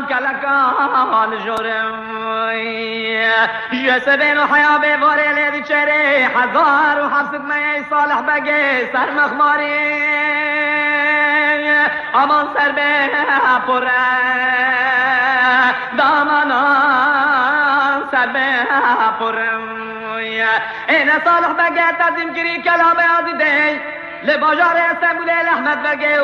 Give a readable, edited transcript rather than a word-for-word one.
کلکان جوری جسبین و حیا به واره لیدی چهره 1700 می صالح بگه سر مخماری امان سر به پره دامانان سر به پره این صالح بگه تزیم گری کلام عزیزی لباجار استنبول احمد بگه